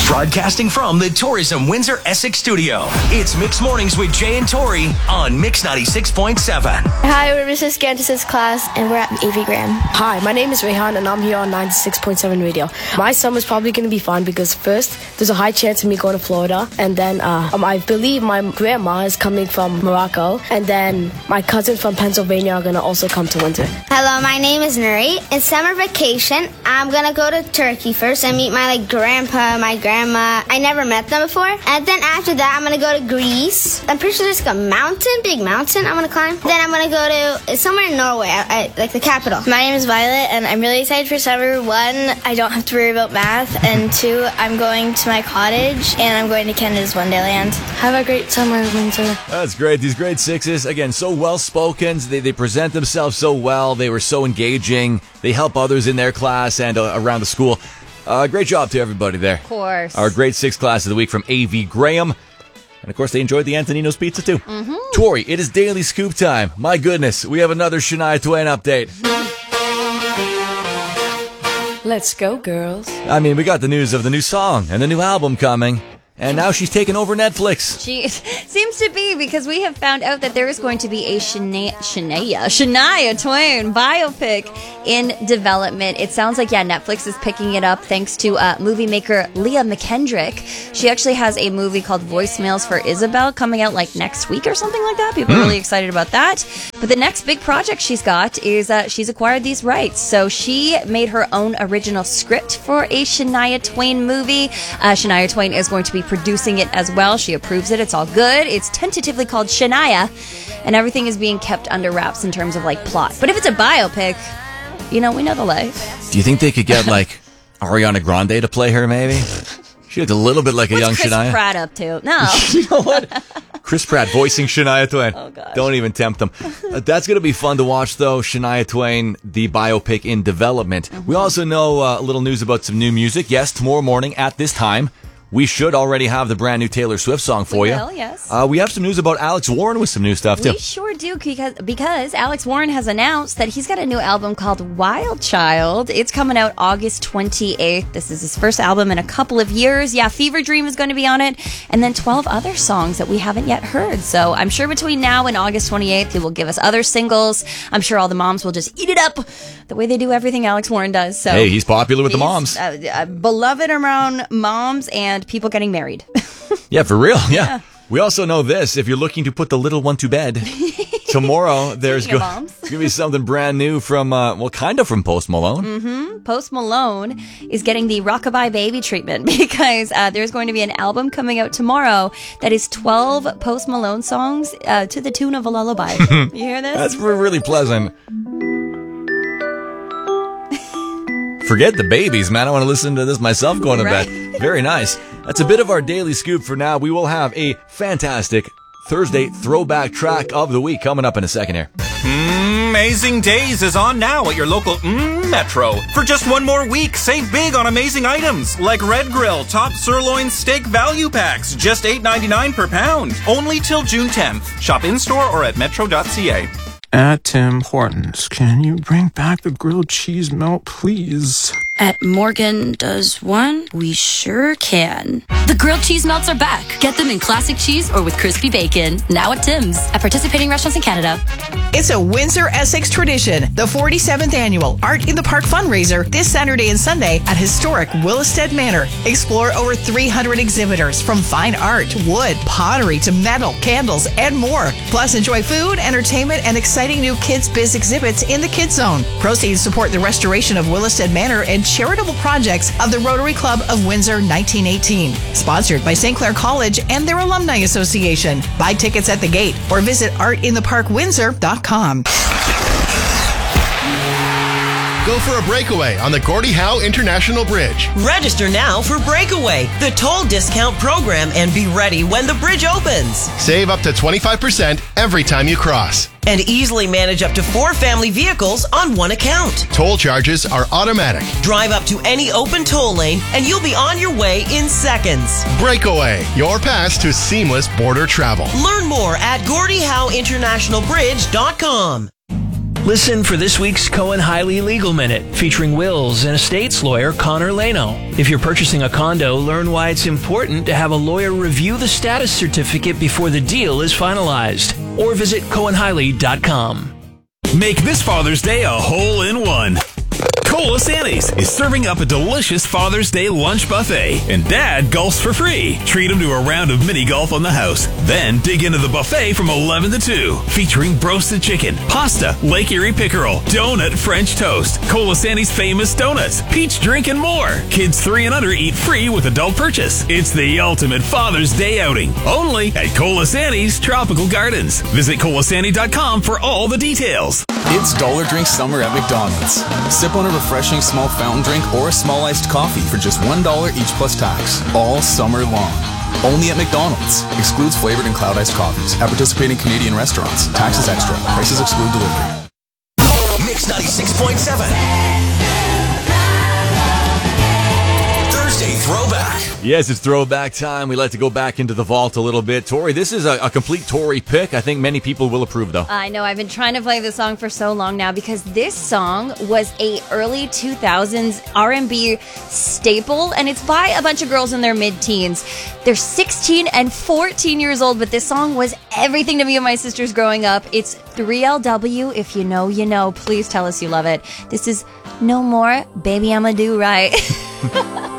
Broadcasting from the Tourism Windsor Essex studio, it's Mix Mornings with Jay and Tori on Mix 96.7. Hi, we're Mrs. Gantis' class, and we're at A.V. Graham. Hi, my name is Rehan, and I'm here on 96.7 radio. My summer's probably going to be fun because first, there's a high chance of me going to Florida, and then I believe my grandma is coming from Morocco, and then my cousins from Pennsylvania are going to also come to Windsor. Hello, my name is Nuri. In summer vacation, I'm going to go to Turkey first and meet my grandpa, my grandma. I never met them before. And then after that, I'm going to go to Greece. I'm pretty sure there's a mountain, big mountain I'm going to climb. Then I'm going to go to somewhere in Norway, like the capital. My name is Violet, and I'm really excited for summer. 1, I don't have to worry about math, and 2, I'm going to my cottage, and I'm going to Canada's Wonderland. Have a great summer, Windsor. That's great. These grade 6s, again, so well-spoken. They present themselves so well. They were so engaging. They help others in their class and around the school. Great job to everybody there. Of course. Our grade 6 class of the week from A.V. Graham. And, of course, they enjoyed the Antonino's Pizza, too. Mm-hmm. Tori, it is Daily Scoop time. My goodness, we have another Shania Twain update. Let's go, girls. I mean, we got the news of the new song and the new album coming. And now she's taking over Netflix. She seems to be, because we have found out that there is going to be a Shania Twain biopic in development. It sounds like, Netflix is picking it up thanks to movie maker Leah McKendrick. She actually has a movie called Voicemails for Isabel coming out next week or something like that. People are really excited about that. But the next big project she's got is she's acquired these rights. So she made her own original script for a Shania Twain movie. Shania Twain is going to be producing it as well. She approves it. It's all good. It's tentatively called Shania, and everything is being kept under wraps in terms of plot. But if it's a biopic, we know the life. Do you think they could get Ariana Grande to play her, maybe? She looked a little bit like a young Chris Shania. Chris Pratt up to? No. You know what? Chris Pratt voicing Shania Twain. Oh, gosh. Don't even tempt them. That's going to be fun to watch, though. Shania Twain, the biopic in development. Mm-hmm. We also know a little news about some new music. Yes, tomorrow morning at this time, we should already have the brand new Taylor Swift song for you. We will, yes. We have some news about Alex Warren with some new stuff, too. We sure do, because Alex Warren has announced that he's got a new album called Wild Child. It's coming out August 28th. This is his first album in a couple of years. Yeah, Fever Dream is going to be on it, and then 12 other songs that we haven't yet heard. So I'm sure between now and August 28th, he will give us other singles. I'm sure all the moms will just eat it up the way they do everything Alex Warren does. So hey, he's popular with the moms. Beloved around moms and people getting married. Yeah, for real. Yeah. We also know this. If you're looking to put the little one to bed, tomorrow there's going to be something brand new from, kind of from Post Malone. Mm-hmm. Post Malone is getting the Rockabye Baby treatment because there's going to be an album coming out tomorrow that is 12 Post Malone songs to the tune of a lullaby. You hear this? That's really pleasant. Forget the babies, man. I want to listen to this myself going to bed. Very nice. That's a bit of our daily scoop for now. We will have a fantastic Thursday throwback track of the week coming up in a second here. Amazing Days is on now at your local Metro. For just one more week, save big on amazing items like Red Grill Top Sirloin Steak Value Packs, just $8.99 per pound. Only till June 10th. Shop in-store or at metro.ca. At Tim Hortons, can you bring back the grilled cheese melt, please? At Morgan Does One, we sure can. The grilled cheese melts are back. Get them in classic cheese or with crispy bacon. Now at Tim's. At participating restaurants in Canada. It's a Windsor Essex tradition. The 47th annual Art in the Park fundraiser this Saturday and Sunday at historic Willisted Manor. Explore over 300 exhibitors from fine art, wood, pottery to metal, candles, and more. Plus, enjoy food, entertainment, and exciting new Kids Biz exhibits in the Kids Zone. Proceeds support the restoration of Willisted Manor and charitable projects of the Rotary Club of Windsor 1918. Sponsored by St. Clair College and their Alumni Association. Buy tickets at the gate or visit artintheparkwindsor.com. Go for a breakaway on the Gordie Howe International Bridge. Register now for Breakaway, the toll discount program, and be ready when the bridge opens. Save up to 25% every time you cross. And easily manage up to 4 family vehicles on one account. Toll charges are automatic. Drive up to any open toll lane and you'll be on your way in seconds. Breakaway, your pass to seamless border travel. Learn more at GordieHoweInternationalBridge.com. Listen for this week's Cohen-Hiley Legal Minute, featuring wills and estates lawyer Connor Lano. If you're purchasing a condo, learn why it's important to have a lawyer review the status certificate before the deal is finalized. Or visit CohenHiley.com. Make this Father's Day a hole-in-one. Colasantes is serving up a delicious Father's Day lunch buffet, and Dad golfs for free. Treat him to a round of mini golf on the house. Then dig into the buffet from 11 to 2, featuring roasted chicken, pasta, Lake Erie pickerel, donut French toast, Colasantes famous donuts, peach drink, and more. Kids 3 and under eat free with adult purchase. It's the ultimate Father's Day outing, only at Colasantes Tropical Gardens. Visit Colasantes.com for all the details. It's Dollar Drink Summer at McDonald's. Sip on a refreshing small fountain drink or a small iced coffee for just $1 each plus tax, all summer long. Only at McDonald's. Excludes flavored and cloud iced coffees. At participating Canadian restaurants. Taxes extra. Prices exclude delivery. Mix 96.7. Thursday Throwback. Yes, it's throwback time. We like to go back into the vault a little bit. Tori, this is a complete Tori pick. I think many people will approve, though. I know. I've been trying to play this song for so long now because this song was a early 2000s R&B staple, and it's by a bunch of girls in their mid-teens. They're 16 and 14 years old, but this song was everything to me and my sisters growing up. It's 3LW. If you know, you know. Please tell us you love it. This is No More, Baby I'ma Do Right.